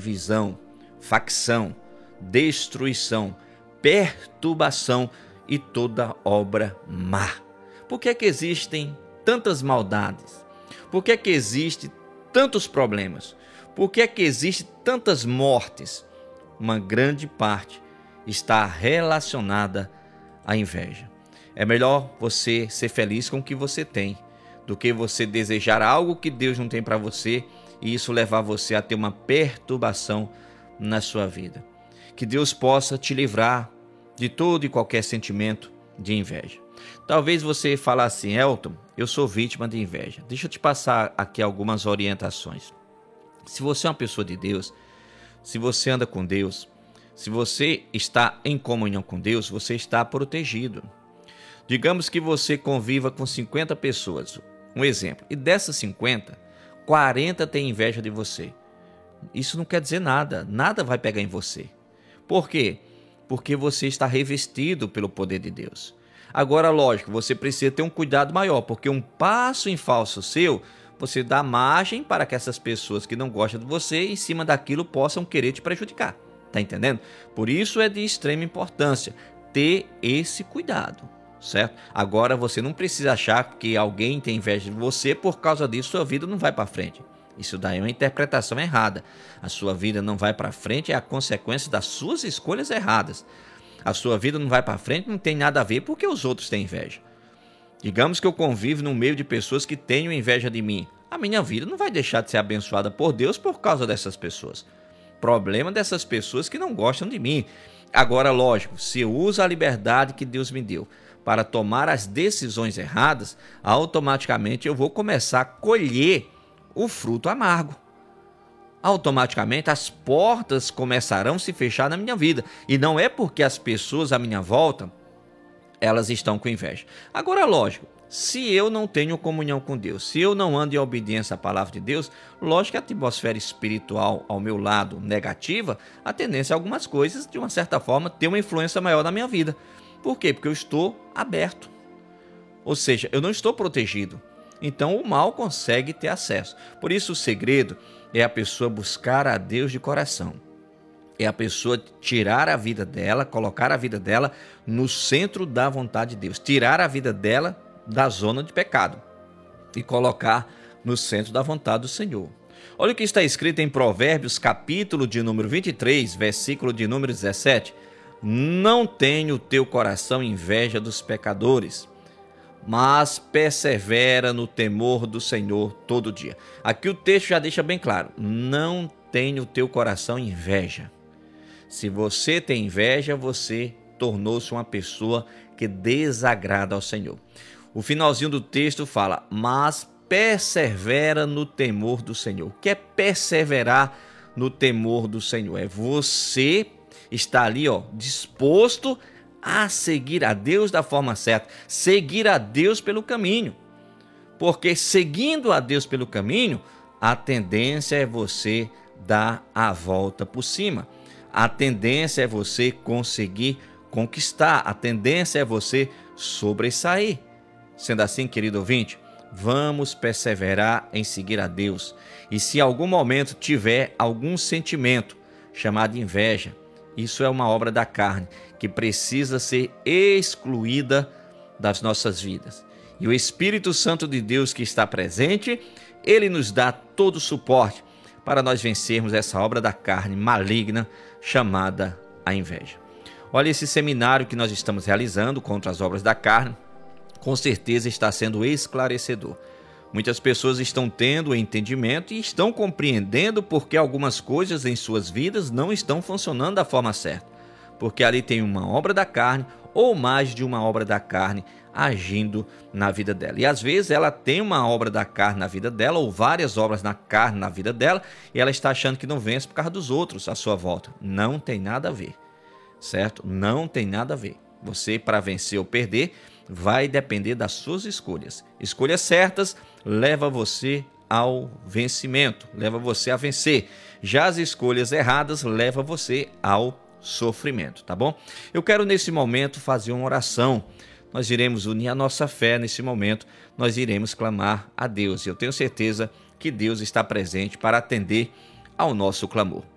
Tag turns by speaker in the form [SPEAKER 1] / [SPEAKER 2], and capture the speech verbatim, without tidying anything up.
[SPEAKER 1] divisão, facção, destruição, perturbação e toda obra má. Por que é que existem tantas maldades? Por que é que existem tantos problemas? Por que é que existem tantas mortes? Uma grande parte está relacionada à inveja. É melhor você ser feliz com o que você tem do que você desejar algo que Deus não tem para você e isso levar você a ter uma perturbação na sua vida. Que Deus possa te livrar de todo e qualquer sentimento de inveja. Talvez você fale assim: Elton, eu sou vítima de inveja. Deixa eu te passar aqui algumas orientações. Se você é uma pessoa de Deus, se você anda com Deus, se você está em comunhão com Deus, você está protegido. Digamos que você conviva com cinquenta pessoas, um exemplo, e dessas cinquenta, quarenta têm inveja de você. Isso não quer dizer nada, nada vai pegar em você. Por quê? Porque você está revestido pelo poder de Deus. Agora, lógico, você precisa ter um cuidado maior, porque um passo em falso seu, você dá margem para que essas pessoas que não gostam de você, em cima daquilo, possam querer te prejudicar. Tá entendendo? Por isso é de extrema importância ter esse cuidado, certo? Agora, você não precisa achar que alguém tem inveja de você, por causa disso sua vida não vai para frente. Isso daí é uma interpretação errada. A sua vida não vai para frente é a consequência das suas escolhas erradas. A sua vida não vai para frente não tem nada a ver porque os outros têm inveja. Digamos que eu convivo no meio de pessoas que tenham inveja de mim. A minha vida não vai deixar de ser abençoada por Deus por causa dessas pessoas. Problema dessas pessoas que não gostam de mim. Agora, lógico, se eu uso a liberdade que Deus me deu para tomar as decisões erradas, automaticamente eu vou começar a colher o fruto amargo. Automaticamente as portas começarão a se fechar na minha vida. E não é porque as pessoas à minha volta, elas estão com inveja. Agora, lógico, se eu não tenho comunhão com Deus, se eu não ando em obediência à palavra de Deus, lógico que a atmosfera espiritual ao meu lado negativa, a tendência a algumas coisas, de uma certa forma, ter uma influência maior na minha vida. Por quê? Porque eu estou aberto. Ou seja, eu não estou protegido. Então o mal consegue ter acesso. Por isso o segredo é a pessoa buscar a Deus de coração. É a pessoa tirar a vida dela, colocar a vida dela no centro da vontade de Deus. Tirar a vida dela da zona de pecado e colocar no centro da vontade do Senhor. Olha o que está escrito em Provérbios, capítulo de número vinte e três, versículo de número dezessete. Não tenha o teu coração inveja dos pecadores, mas persevera no temor do Senhor todo dia. Aqui o texto já deixa bem claro: não tenha o teu coração inveja. Se você tem inveja, você tornou-se uma pessoa que desagrada ao Senhor. O finalzinho do texto fala: mas persevera no temor do Senhor. O que é perseverar no temor do Senhor? É você estar ali, ó, disposto a seguir a Deus da forma certa, seguir a Deus pelo caminho. Porque seguindo a Deus pelo caminho, a tendência é você dar a volta por cima. A tendência é você conseguir conquistar. A tendência é você sobressair. Sendo assim, querido ouvinte, vamos perseverar em seguir a Deus. E se em algum momento tiver algum sentimento chamado inveja, isso é uma obra da carne que precisa ser excluída das nossas vidas. E o Espírito Santo de Deus que está presente, ele nos dá todo o suporte para nós vencermos essa obra da carne maligna chamada a inveja. Olha, esse seminário que nós estamos realizando contra as obras da carne, com certeza está sendo esclarecedor. Muitas pessoas estão tendo o entendimento e estão compreendendo porque algumas coisas em suas vidas não estão funcionando da forma certa. Porque ali tem uma obra da carne ou mais de uma obra da carne agindo na vida dela. E às vezes ela tem uma obra da carne na vida dela ou várias obras na carne na vida dela e ela está achando que não vence por causa dos outros à sua volta. Não tem nada a ver, certo? Não tem nada a ver. Você, para vencer ou perder, vai depender das suas escolhas. Escolhas certas leva você ao vencimento, leva você a vencer. Já as escolhas erradas leva você ao sofrimento, tá bom? Eu quero nesse momento fazer uma oração. Nós iremos unir a nossa fé nesse momento, nós iremos clamar a Deus. Eu tenho certeza que Deus está presente para atender ao nosso clamor.